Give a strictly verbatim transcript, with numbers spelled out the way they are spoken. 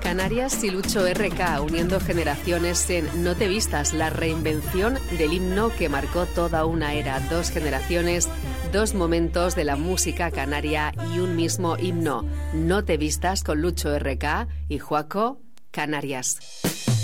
Canarias y Lucho R K uniendo generaciones en No te vistas, la reinvención del himno que marcó toda una era, dos generaciones, dos momentos de la música canaria y un mismo himno. No te vistas con Lucho R K y Joaco, Canarias.